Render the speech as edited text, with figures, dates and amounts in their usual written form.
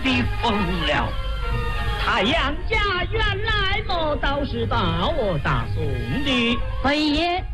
的疯了。 太阳家原来磨刀是把我打送的， 回爷。